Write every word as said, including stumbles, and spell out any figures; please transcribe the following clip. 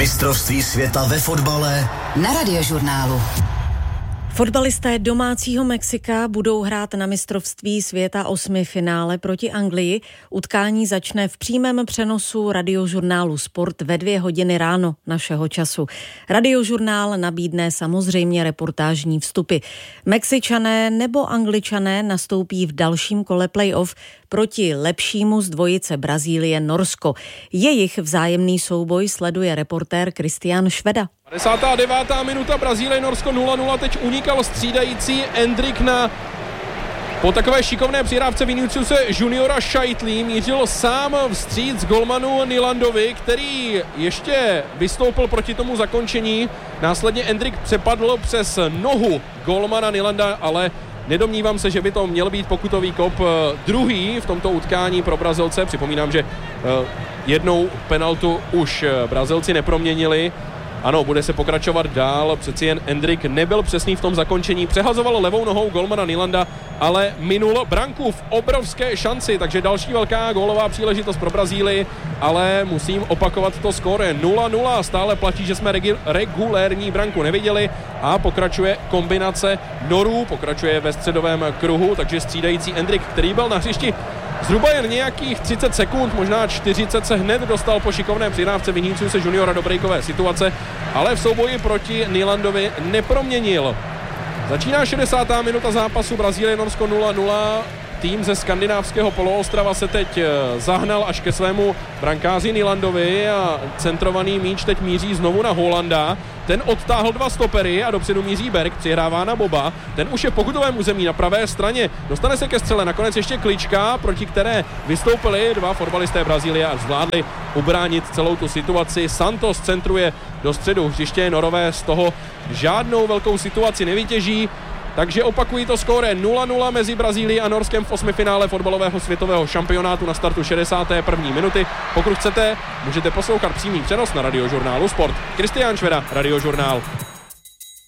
Mistrovství světa ve fotbale na Radiožurnálu. Fotbalisté domácího Mexika budou hrát na mistrovství světa osmifinále proti Anglii. Utkání začne v přímém přenosu Radiožurnálu Sport ve dvě hodiny ráno našeho času. Radiožurnál nabídne samozřejmě reportážní vstupy. Mexičané nebo Angličané nastoupí v dalším kole playoff proti lepšímu z dvojice Brazílie-Norsko. Jejich vzájemný souboj sleduje reportér Kristián Šveda. padesátá devátá minuta, Brazílie-Norsko nula nula, teď unikal střídající Endrick na po takové šikovné přihrávce Viniciuse Juniora Šajtlí, mířil sám vstříc golmanu Nylandovi, který ještě vystoupil proti tomu zakončení. Následně Endrick přepadl přes nohu golmana Nylanda, ale nedomnívám se, že by to měl být pokutový kop druhý v tomto utkání pro Brazilce. Připomínám, že jednou penaltu už Brazilci neproměnili. Ano, bude se pokračovat dál, přeci jen Endrick nebyl přesný v tom zakončení, přehazoval levou nohou golmana Nylanda, ale minul branku v obrovské šanci, takže další velká gólová příležitost pro Brazílii, ale musím opakovat to skóre nula nula, stále platí, že jsme regi- regulérní branku neviděli a pokračuje kombinace norů, pokračuje ve středovém kruhu, takže střídající Endrick, který byl na hřišti zhruba jen nějakých třicet sekund, možná čtyřicet se hned dostal po šikovné přihrávce Viniciuse Juniora do breakové situace, ale v souboji proti Nylandovi neproměnil. Začíná šedesátá minuta zápasu, Brazílie-Norsko nula nula. Tým ze skandinávského poloostrava se teď zahnal až ke svému brankáři Nylandovi a centrovaný míč teď míří znovu na Holanda. Ten odtáhl dva stopery a dopředu míří Berg, přihrává na Boba. Ten už je v pokutovém území na pravé straně. Dostane se ke střele, nakonec ještě Klička, proti které vystoupili dva fotbalisté Brazílie a zvládli ubránit celou tu situaci. Santos centruje do středu hřiště, Norové z toho žádnou velkou situaci nevytěží. Takže opakují to skóre nula nula mezi Brazílií a Norskem v osmifinále fotbalového světového šampionátu na startu šedesáté první minuty. Pokud chcete, můžete poslouchat přímý přenos na Radiožurnálu Sport. Kristián Šveda, Radiožurnál.